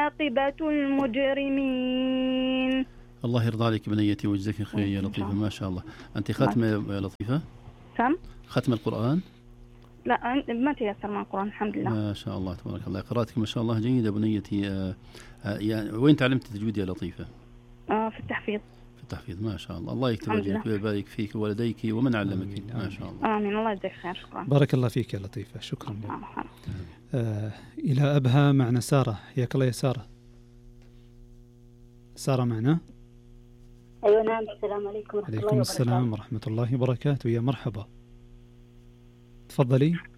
عاقبة المجرمين. الله يرضى عليك بنيتي ويجزاك خير يا لطيفة، ما شاء الله. أنت ختمة يا لطيفة؟ ختم القرآن؟ لا ما تيسر من القرآن الحمد لله. ما شاء الله تبارك الله، قراءتك ما شاء الله جيدة بنيتي. يعني وين تعلمت التجويد يا لطيفة؟ في التحفيظ. في التحفيظ، ما شاء الله. الله يكتب وجهك ويبارك فيك وولديك ومن علمك. ما شاء الله. آمين. الله يجزاك خير. شكرا. بارك الله فيك يا لطيفة، شكرا لك. إلى أبها معنا سارة. حياك الله يا سارة. سارة معنا؟ أيوة نعم. السلام عليكم ورحمة الله وبركاته. عليكم السلام ورحمة الله وبركاته. يا مرحبا، تفضلي.